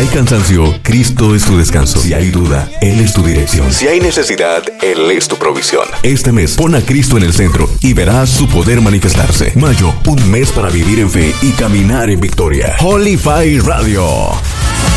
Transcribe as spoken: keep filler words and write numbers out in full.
hay cansancio, Cristo es tu descanso. Si hay duda, Él es tu dirección. Si hay necesidad, Él es tu provisión. Este mes, pon a Cristo en el centro y verás su poder manifestarse. Mayo, un mes para vivir en fe y caminar en victoria. Holy Fire Radio.